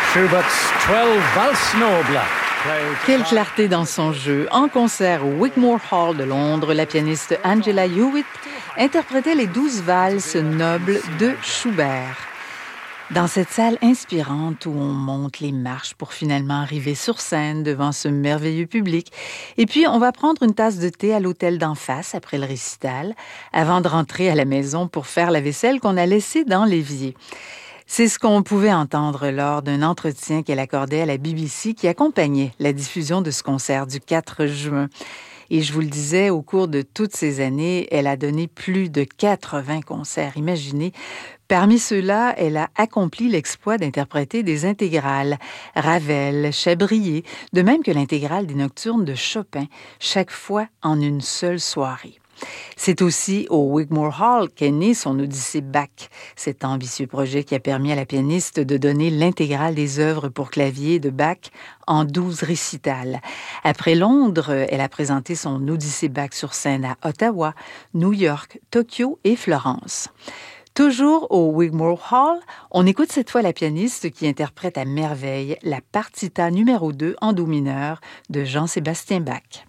Schubert's 12 Valses Nobles. Quelle clarté dans son jeu. En concert au Wigmore Hall de Londres, la pianiste Angela Hewitt interprétait les 12 valses nobles de Schubert. Dans cette salle inspirante où on monte les marches pour finalement arriver sur scène devant ce merveilleux public. Et puis, on va prendre une tasse de thé à l'hôtel d'en face après le récital, avant de rentrer à la maison pour faire la vaisselle qu'on a laissée dans l'évier. C'est ce qu'on pouvait entendre lors d'un entretien qu'elle accordait à la BBC qui accompagnait la diffusion de ce concert du 4 juin. Et je vous le disais, au cours de toutes ces années, elle a donné plus de 80 concerts. Imaginez, parmi ceux-là, elle a accompli l'exploit d'interpréter des intégrales, Ravel, Chabrier, de même que l'intégrale des Nocturnes de Chopin, chaque fois en une seule soirée. C'est aussi au Wigmore Hall qu'est né son Odyssée Bach, cet ambitieux projet qui a permis à la pianiste de donner l'intégrale des œuvres pour clavier de Bach en 12 récitals. Après Londres, elle a présenté son Odyssée Bach sur scène à Ottawa, New York, Tokyo et Florence. Toujours au Wigmore Hall, on écoute cette fois la pianiste qui interprète à merveille la partita numéro 2 en do mineur de Jean-Sébastien Bach.